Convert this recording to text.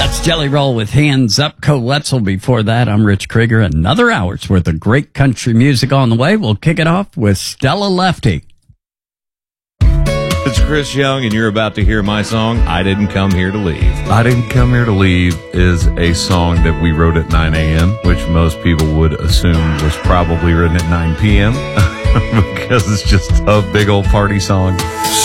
That's Jelly Roll with Hands Up. Coletzel before that. I'm Rich Krieger. Another hour's worth of great country music on the way. We'll kick it off with Stella Lefty. It's Chris Young, and you're about to hear my song, I Didn't Come Here to Leave. I Didn't Come Here to Leave is a song that we wrote at 9 a.m., which most people would assume was probably written at 9 p.m. because it's just a big old party song.